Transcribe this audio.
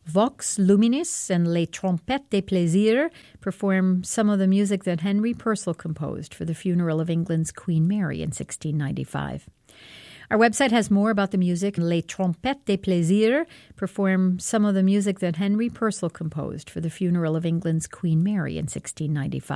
Vox Luminis and Les Trompettes des Plaisirs perform some of the music that Henry Purcell composed for the funeral of England's Queen Mary in 1695. Our website has more about the music. Les Trompettes des Plaisirs perform some of the music that Henry Purcell composed for the funeral of England's Queen Mary in 1695.